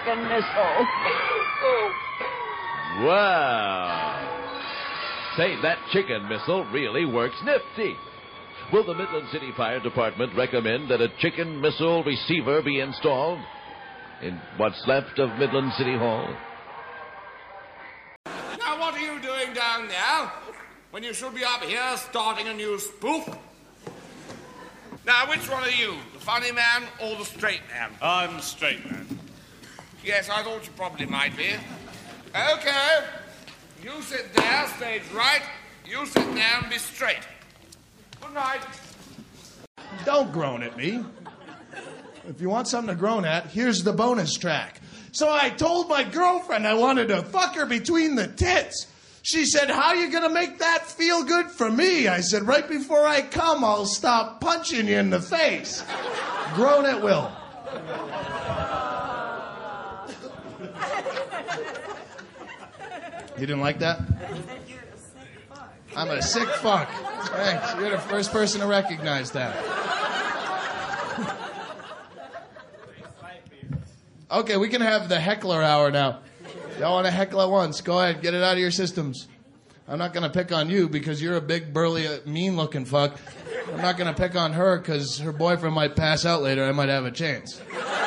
chicken missile. Wow. Say, that chicken missile really works nifty. Will the Midland City Fire Department recommend that a chicken missile receiver be installed in what's left of Midland City Hall? Now, what are you doing down there when you should be up here starting a new spoof? Now, which one are you, the funny man or the straight man? I'm straight man. Yes, I thought you probably might be. Okay, you sit there, stage right. You sit there and be straight. Good night. Don't groan at me. If you want something to groan at, here's the bonus track. So I told my girlfriend I wanted to fuck her between the tits. She said, how you gonna make that feel good for me? I said, right before I come, I'll stop punching you in the face. Groan at will. You didn't like that? I'm a sick fuck. Thanks. You're the first person to recognize that. Okay, we can have the heckler hour now. Y'all want to heckle at once? Go ahead, get it out of your systems. I'm not going to pick on you because you're a big, burly, mean-looking fuck. I'm not going to pick on her because her boyfriend might pass out later. I might have a chance.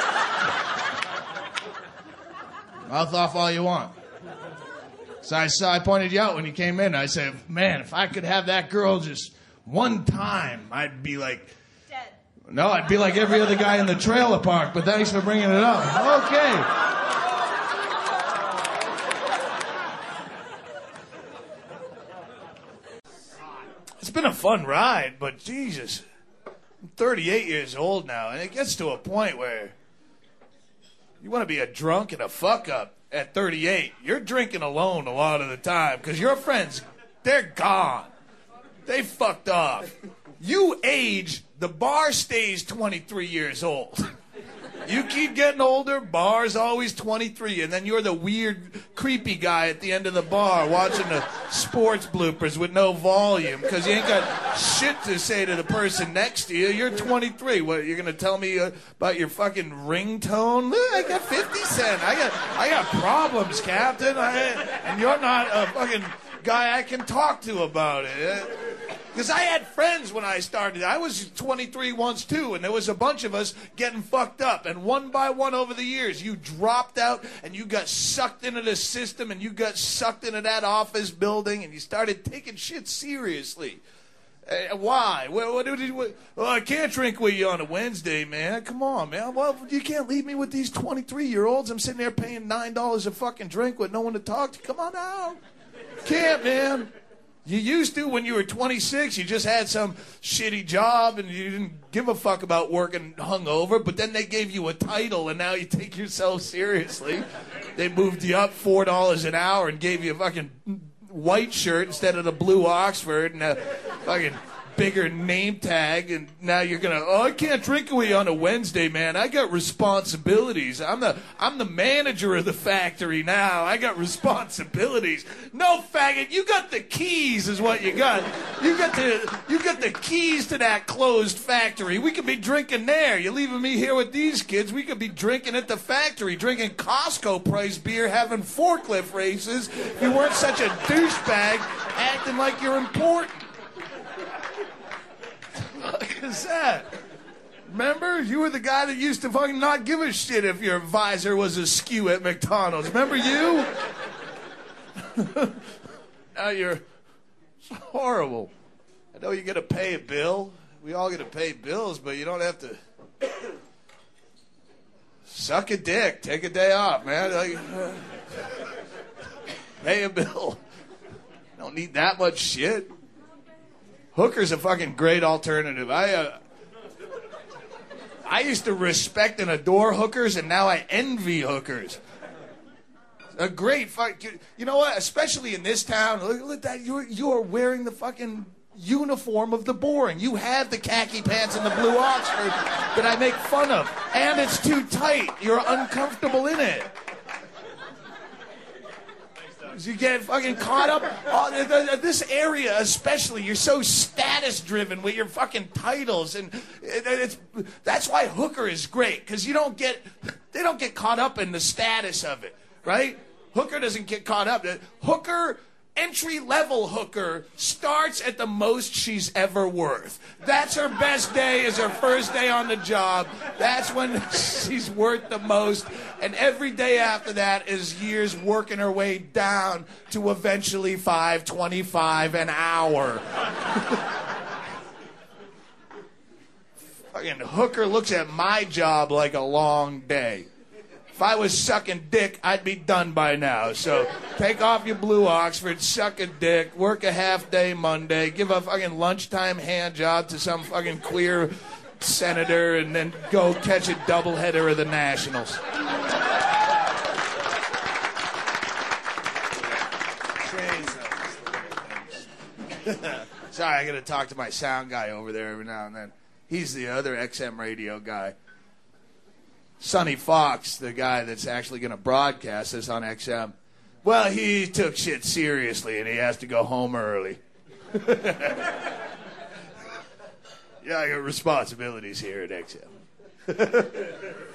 Mouth off all you want. So I pointed you out when you came in. I said, man, if I could have that girl just one time, I'd be like... Dead. No, I'd be like every other guy in the trailer park, but thanks for bringing it up. Okay. It's been a fun ride, but Jesus, I'm 38 years old now, and it gets to a point where you want to be a drunk and a fuck-up at 38. You're drinking alone a lot of the time because your friends, they're gone. They fucked off. You age, the bar stays 23 years old. You keep getting older, bar's always 23, and then you're the weird, creepy guy at the end of the bar watching the sports bloopers with no volume because you ain't got shit to say to the person next to you. You're 23. What, you're going to tell me about your fucking ringtone? I got 50 Cent. I got problems, Captain. And you're not a fucking guy I can talk to about it. Because I had friends when I started. I was 23 once, too, and there was a bunch of us getting fucked up. And one by one over the years, you dropped out, and you got sucked into the system, and you got sucked into that office building, and you started taking shit seriously. Why? Well, I can't drink with you on a Wednesday, man. Come on, man. Well, you can't leave me with these 23-year-olds. I'm sitting there paying $9 a fucking drink with no one to talk to. Come on out. Can't, man. You used to when you were 26, you just had some shitty job and you didn't give a fuck about working hungover, but then they gave you a title and now you take yourself seriously. They moved you up $4 an hour and gave you a fucking white shirt instead of the blue Oxford and a fucking bigger name tag, and now you're gonna, I can't drink with you on a Wednesday, man. I got responsibilities. I'm the manager of the factory now. I got responsibilities. No, faggot, you got the keys is what you got. You got the keys to that closed factory. We could be drinking there. You're leaving me here with these kids. We could be drinking at the factory, drinking Costco price beer, having forklift races. If you weren't such a douchebag acting like you're important. What is that? Remember? You were the guy that used to fucking not give a shit if your visor was askew at McDonald's. Remember you? Now you're horrible. I know you got to pay a bill. We all got to pay bills, but you don't have to suck a dick. Take a day off, man. Pay a bill. Don't need that much shit. Hooker's a fucking great alternative. I used to respect and adore hookers, and now I envy hookers. A great fuck. You know what? Especially in this town, look at that. You are wearing the fucking uniform of the boring. You have the khaki pants and the blue Oxford that I make fun of, and it's too tight. You're uncomfortable in it. You get fucking caught up. This area especially, you're so status-driven with your fucking titles. And that's why Hooker is great, because you don't get... They don't get caught up in the status of it, right? Hooker doesn't get caught up. Hooker, entry-level hooker, starts at the most she's ever worth. That's her best day, is her first day on the job. That's when she's worth the most. And every day after that is years working her way down to eventually $5.25 an hour. Fucking hooker looks at my job like a long day. If I was sucking dick, I'd be done by now. So take off your blue Oxford, suck a dick, work a half day Monday, give a fucking lunchtime hand job to some fucking queer senator, and then go catch a doubleheader of the Nationals. Sorry, I gotta talk to my sound guy over there every now and then. He's the other XM radio guy. Sonny Fox, the guy that's actually going to broadcast this on XM, well, he took shit seriously and he has to go home early. Yeah, I got responsibilities here at XM.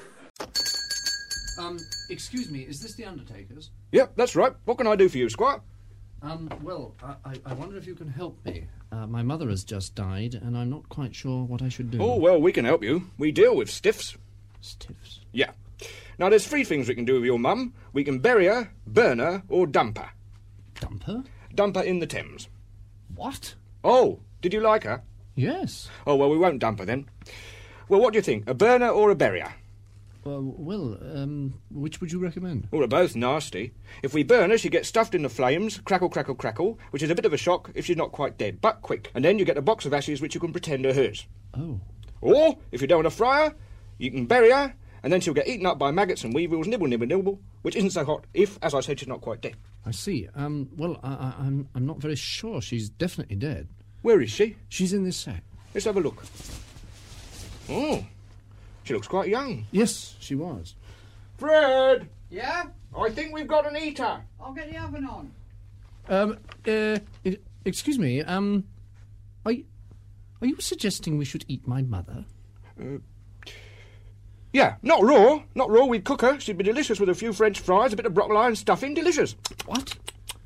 Excuse me, is this the Undertaker's? Yep, that's right. What can I do for you, Squire? Well, I wonder if you can help me. My mother has just died, and I'm not quite sure what I should do. Oh, well, we can help you. We deal with stiffs. Stiffs? Yeah. Now, there's 3 things we can do with your mum. We can bury her, burn her, or dump her. Dump her? Dump her in the Thames. What? Oh, did you like her? Yes. Oh, well, we won't dump her then. Well, what do you think, a burner or a bury her? Which would you recommend? Well, they're both nasty. If we burn her, she gets stuffed in the flames, crackle, crackle, crackle, which is a bit of a shock if she's not quite dead, but quick. And then you get a box of ashes which you can pretend are hers. Oh. Or, if you don't want to fry her, you can bury her, and then she'll get eaten up by maggots and weevils, nibble, nibble, nibble, which isn't so hot if, as I said, she's not quite dead. I see. I'm not very sure. She's definitely dead. Where is she? She's in this sack. Let's have a look. Oh, she looks quite young. Yes, she was. Fred! Yeah? I think we've got an eater. I'll get the oven on. Excuse me, are you suggesting we should eat my mother? Yeah, not raw. Not raw, we'd cook her. She'd be delicious with a few French fries, a bit of broccoli and stuffing. Delicious. What?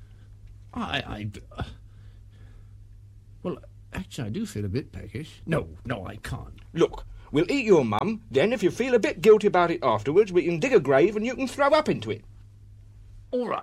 Well, actually, I do feel a bit peckish. No, I can't. Look, we'll eat your mum, then if you feel a bit guilty about it afterwards, we can dig a grave and you can throw up into it. All right.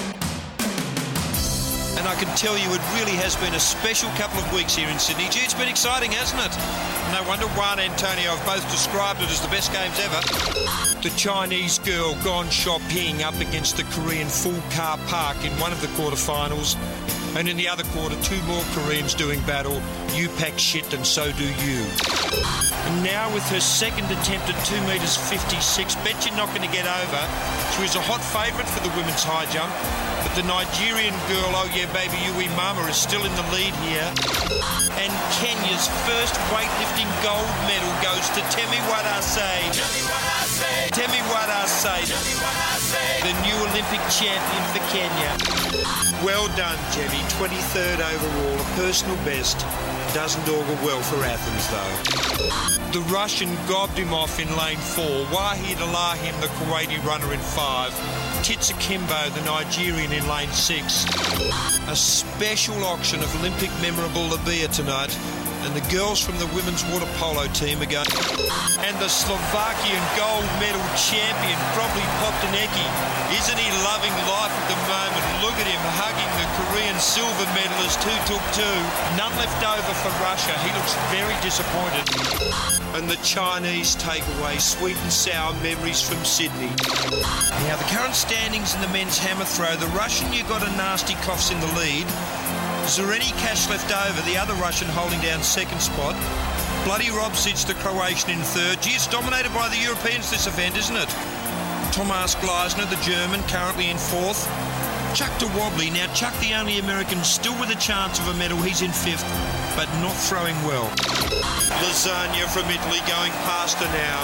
And I can tell you it really has been a special couple of weeks here in Sydney. Gee, it's been exciting, hasn't it? No wonder Juan and Antonio have both described it as the best games ever. The Chinese girl gone shopping up against the Korean full car park in one of the quarterfinals. And in the other quarter, 2 more Koreans doing battle. You pack shit and so do you. And now with her second attempt at 2 metres 56, bet you're not going to get over. She was a hot favourite for the women's high jump. But the Nigerian girl, oh yeah baby, Yui Mama, is still in the lead here. And Kenya's first weightlifting gold medal goes to Temi Wadase. Temi Wadase, the new Olympic champion for Kenya. Well done, Jemmy. 23rd overall, a personal best. Doesn't augur well for Athens, though. The Russian gobbed him off in lane 4. Wahid Allahim, the Kuwaiti runner, in 5. Titsa Kimbo, the Nigerian, in lane 6. A special auction of Olympic memorabilia beer tonight. And the girls from the women's water polo team are going. And the Slovakian gold medal champion, probably Poptanecki. Isn't he loving life at the moment? Look at him hugging the Korean silver medalist who took 2. None left over for Russia. He looks very disappointed. And the Chinese take away sweet and sour memories from Sydney. Now, the current standings in the men's hammer throw. The Russian, you got a nasty coughs in the lead. Zoreni Cash left over, the other Russian holding down 2nd spot. Bloody Robsic, the Croatian, in 3rd. Gee, it's dominated by the Europeans, this event, isn't it? Tomas Gleisner, the German, currently in 4th. Chuck de Wobbly. Now, Chuck, the only American, still with a chance of a medal. He's in 5th, but not throwing well. Lasagna from Italy going past her now.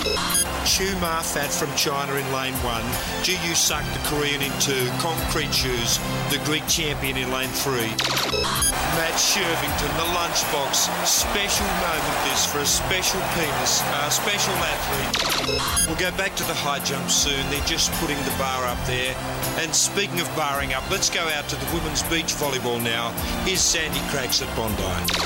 Chu Ma-Fat from China in lane 1. Ji Yu-Suk, the Korean in 2. Concrete Shoes, the Greek champion in lane 3. Matt Shervington, the lunchbox. Special moment this for a special penis, special athlete. We'll go back to the high jump soon. They're just putting the bar up there. And speaking of barring up, let's go out to the women's beach volleyball now. Here's Sandy Craigs at Bondi.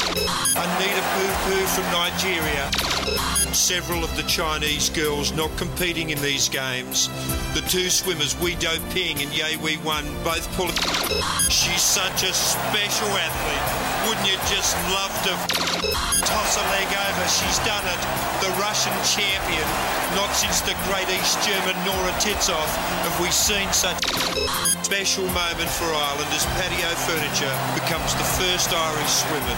Anita Poo-Poo from Nigeria. Several of the Chinese girls not competing in these games. The two swimmers, Wei Do-ping and Ye Wei-Wan, both pulling. She's such a special athlete. Wouldn't you just love to toss a leg over? She's done it. The Russian champion. Not since the great East German Nora Titsov have we seen such special moment for Ireland as Patio Furniture becomes the first Irish swimmer.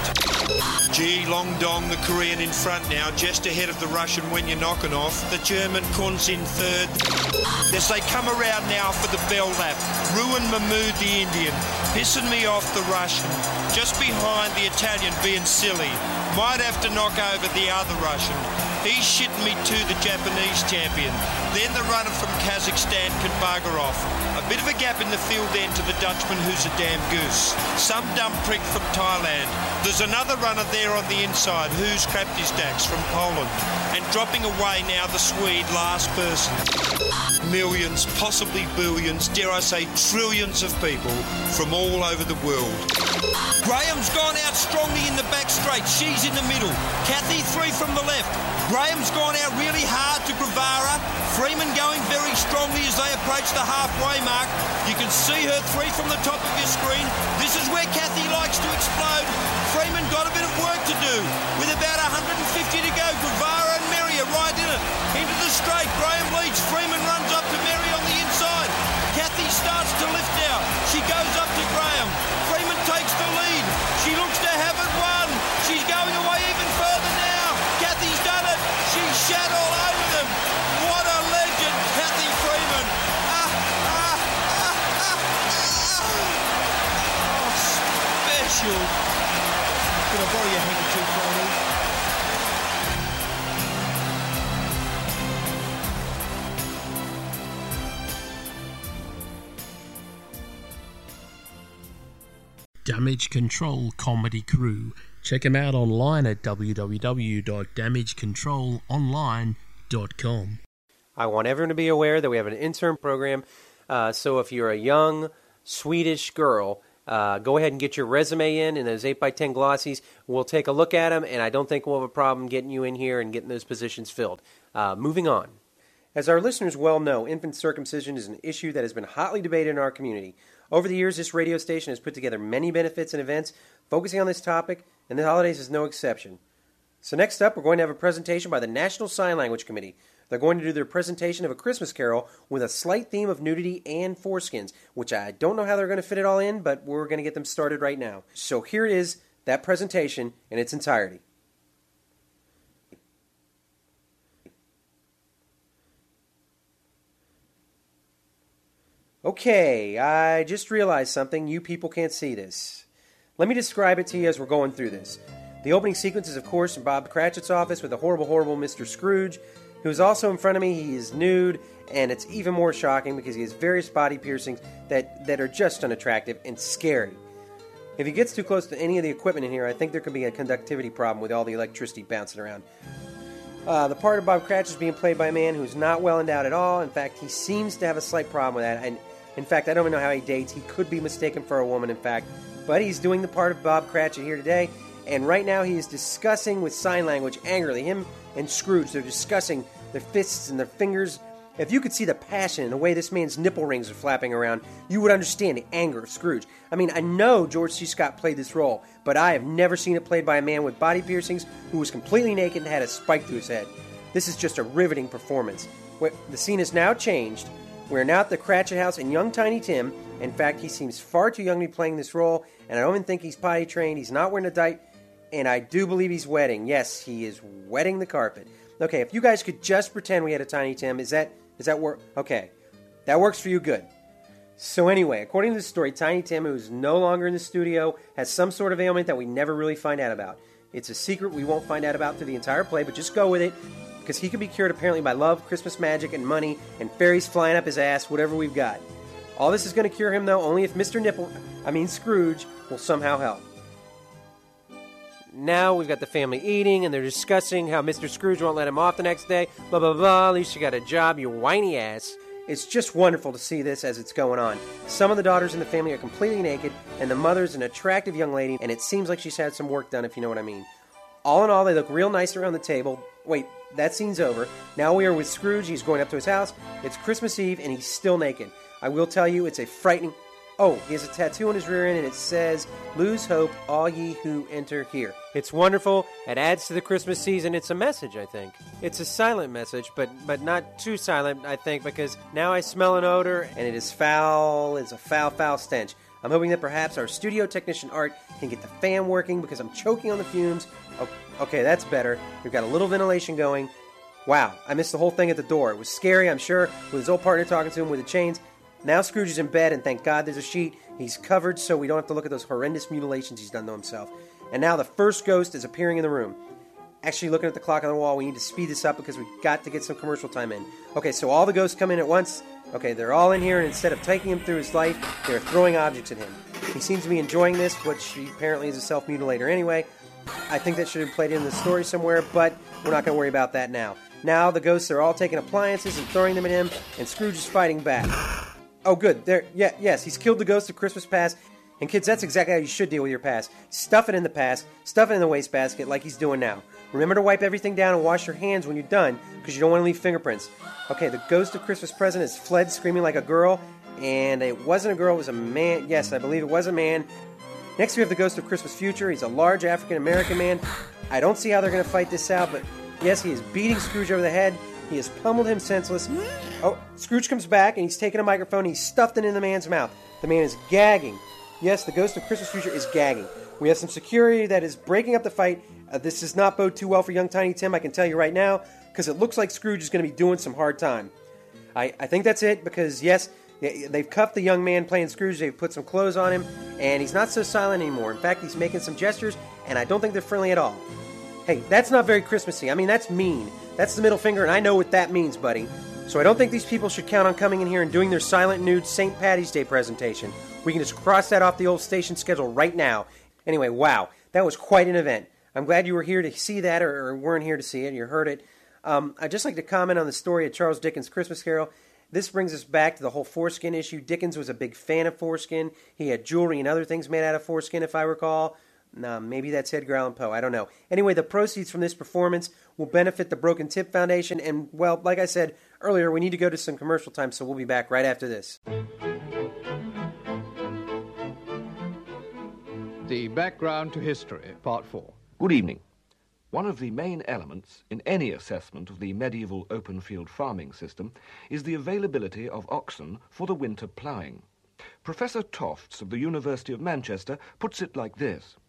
Ji Long Dong, the Korean in front now, just ahead of the Russian when you're knocking off. The German Kunz in third. As they come around now for the bell lap, Ruin Mahmood, the Indian, pissing me off, the Russian. Just behind the Italian being silly. Might have to knock over the other Russian. He's shitting me to the Japanese champion. Then the runner from Kazakhstan can bugger off. A bit of a gap in the field then to the Dutchman who's a damn goose. Some dumb prick from Thailand. There's another runner there on the inside who's crapped his dax from Poland. And dropping away now the Swede, last person. Millions, possibly billions, dare I say trillions of people from all over the world. Graham's gone out strongly in the back straight. She's in the middle. Kathy 3 from the left. Graham's gone out really hard to Gravara. Freeman going very strongly as they approach the halfway mark. You can see her 3 from the top of your screen. This is where Kathy likes to explode. Freeman got a bit of work to do. With about 150 to go, Gravara and Mary are right in it. Into the straight, Graham leads. Freeman runs up to Mary on the inside. Kathy starts to lift now. She goes up to Graham. Freeman takes the lead. She looks to have it won. She's going away even further now. Kathy's done it. She's shat all over them. What a legend, Kathy Freeman. Oh, special. Can I borrow your handkerchief, Ronnie? Damage Control Comedy Crew. Check them out online at www.damagecontrolonline.com. I want everyone to be aware that we have an intern program. So if you're a young Swedish girl, go ahead and get your resume in those 8x10 glossies. We'll take a look at them, and I don't think we'll have a problem getting you in here and getting those positions filled. Moving on. As our listeners well know, infant circumcision is an issue that has been hotly debated in our community. Over the years, this radio station has put together many benefits and events focusing on this topic, and the holidays is no exception. So next up, we're going to have a presentation by the National Sign Language Committee. They're going to do their presentation of A Christmas Carol with a slight theme of nudity and foreskins, which I don't know how they're going to fit it all in, but we're going to get them started right now. So here it is, that presentation in its entirety. Okay, I just realized something. You people can't see this. Let me describe it to you as we're going through this. The opening sequence is, of course, in Bob Cratchit's office with the horrible, horrible Mr. Scrooge, who is also in front of me. He is nude, and it's even more shocking because he has various body piercings that are just unattractive and scary. If he gets too close to any of the equipment in here, I think there could be a conductivity problem with all the electricity bouncing around. The part of Bob Cratchit is being played by a man who's not well endowed at all. In fact, he seems to have a slight problem with that. And in fact, I don't even know how he dates. He could be mistaken for a woman, in fact. But he's doing the part of Bob Cratchit here today. And right now he is discussing with sign language angrily. Him and Scrooge, they're discussing their fists and their fingers. If you could see the passion and the way this man's nipple rings are flapping around, you would understand the anger of Scrooge. I mean, I know George C. Scott played this role, but I have never seen it played by a man with body piercings who was completely naked and had a spike through his head. This is just a riveting performance. The scene has now changed. We're now at the Cratchit house and young Tiny Tim. In fact, he seems far too young to be playing this role, and I don't even think he's potty trained. He's not wearing a diaper, and I do believe he's wetting. Yes, he is wetting the carpet. Okay, if you guys could just pretend we had a Tiny Tim, is that work? Okay, that works for you, good. So anyway, according to the story, Tiny Tim, who's no longer in the studio, has some sort of ailment that we never really find out about. It's a secret we won't find out about through the entire play, but just go with it. because he could be cured apparently by love, Christmas magic, and money, and fairies flying up his ass, whatever we've got. All this is going to cure him, though, only if Scrooge will somehow help. Now we've got the family eating, and they're discussing how Mr. Scrooge won't let him off the next day. Blah, blah, blah. At least you got a job, you whiny ass. It's just wonderful to see this as it's going on. Some of the daughters in the family are completely naked, and the mother's an attractive young lady, and it seems like she's had some work done, if you know what I mean. All in all, they look real nice around the table. Wait, that scene's over. Now we are with Scrooge. He's going up to his house. It's Christmas Eve, and he's still naked. I will tell you, it's a frightening... Oh, he has a tattoo on his rear end, and it says, "Lose hope, all ye who enter here." It's wonderful. It adds to the Christmas season. It's a message, I think. It's a silent message, but not too silent, I think, because now I smell an odor, and it is foul. It's a foul, foul stench. I'm hoping that perhaps our studio technician, Art, can get the fan working, because I'm choking on the fumes. Oh, okay, that's better. We've got a little ventilation going. Wow, I missed the whole thing at the door. It was scary, I'm sure, with his old partner talking to him with the chains. Now Scrooge is in bed, and thank God there's a sheet. He's covered so we don't have to look at those horrendous mutilations he's done to himself. And now the first ghost is appearing in the room. Actually, looking at the clock on the wall, we need to speed this up because we've got to get some commercial time in. Okay, so all the ghosts come in at once. Okay, they're all in here, and instead of taking him through his life, they're throwing objects at him. He seems to be enjoying this, which apparently is a self-mutilator anyway. I think that should have played in the story somewhere, but we're not going to worry about that now. Now the ghosts are all taking appliances and throwing them at him, and Scrooge is fighting back. Oh, good. Yes, he's killed the ghost of Christmas past. And kids, that's exactly how you should deal with your past. Stuff it in the past, stuff it in the wastebasket like he's doing now. Remember to wipe everything down and wash your hands when you're done, because you don't want to leave fingerprints. Okay, the ghost of Christmas present has fled screaming like a girl, and it wasn't a girl, it was a man. Yes, I believe it was a man. Next we have the ghost of Christmas future. He's a large African-American man. I don't see how they're going to fight this out, but yes, he is beating Scrooge over the head. He has pummeled him senseless. Oh, Scrooge comes back, and he's taking a microphone. He's stuffed it in the man's mouth. The man is gagging. Yes, the ghost of Christmas future is gagging. We have some security that is breaking up the fight. This does not bode too well for young Tiny Tim, I can tell you right now, because it looks like Scrooge is going to be doing some hard time. I think that's it, because, yes, they've cuffed the young man playing Scrooge. They've put some clothes on him, and he's not so silent anymore. In fact, he's making some gestures, and I don't think they're friendly at all. Hey, that's not very Christmassy. I mean, that's mean. That's the middle finger, and I know what that means, buddy. So I don't think these people should count on coming in here and doing their silent nude St. Patty's Day presentation. We can just cross that off the old station schedule right now. Anyway, wow, that was quite an event. I'm glad you were here to see that, or weren't here to see it, you heard it. I'd just like to comment on the story of Charles Dickens' Christmas Carol. This brings us back to the whole foreskin issue. Dickens was a big fan of foreskin. He had jewelry and other things made out of foreskin, if I recall. Maybe that's Edgar Allan Poe. I don't know. Anyway, the proceeds from this performance will benefit the Broken Tip Foundation. And, well, like I said earlier, we need to go to some commercial time, so we'll be back right after this. The Background to History, Part 4. Good evening. One of the main elements in any assessment of the medieval open-field farming system is the availability of oxen for the winter ploughing. Professor Tofts of the University of Manchester puts it like this.